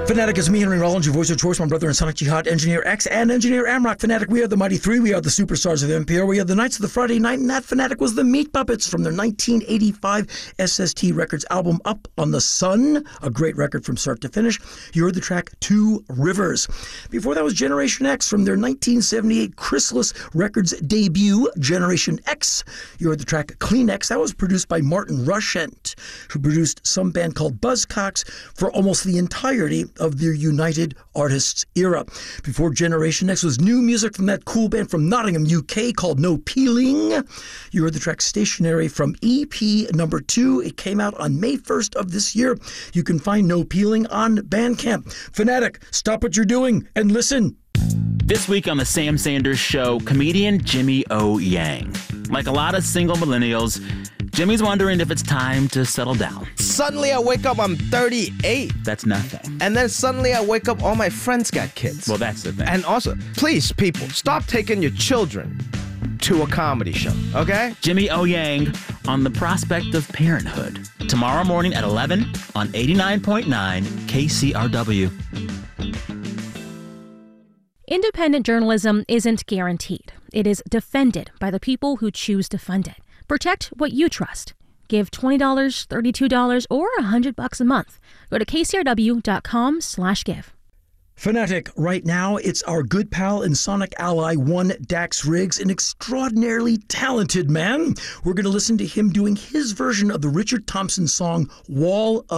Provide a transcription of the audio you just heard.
Fanatic is me, Henry Rollins, your voice of choice, my brother and Sonic Jihad, Engineer X, and Engineer Amrock. Fanatic, we are the Mighty Three. We are the superstars of NPR. We are the Knights of the Friday Night, and that Fanatic was the Meat Puppets from their 1985 SST Records album, Up on the Sun, a great record from start to finish. You heard the track Two Rivers. Before that was Generation X from their 1978 Chrysalis Records debut, Generation X. You heard the track Kleenex. That was produced by Martin Rushent, who produced some band called Buzzcocks for almost the entirety of their United Artists era. Before Generation X was new music from that cool band from Nottingham, UK called No Peeling. You heard the track Stationary from EP number 2. It came out on May 1st of this year. You can find No Peeling on Bandcamp. Fanatic, stop what you're doing and listen. This week on The Sam Sanders Show, comedian Jimmy O. Yang. Like a lot of single millennials, Jimmy's wondering if it's time to settle down. Suddenly I wake up, I'm 38. That's nothing. And then suddenly I wake up, all my friends got kids. Well, that's the thing. And also, please, people, stop taking your children to a comedy show, okay? Jimmy O. Yang on the prospect of parenthood. Tomorrow morning at 11 on 89.9 KCRW. Independent journalism isn't guaranteed. It is defended by the people who choose to fund it. Protect what you trust. Give $20, $32, or $100 a month. Go to kcrw.com/give. Fanatic, right now, it's our good pal and Sonic ally, one Dax Riggs, an extraordinarily talented man. We're going to listen to him doing his version of the Richard Thompson song, Wall of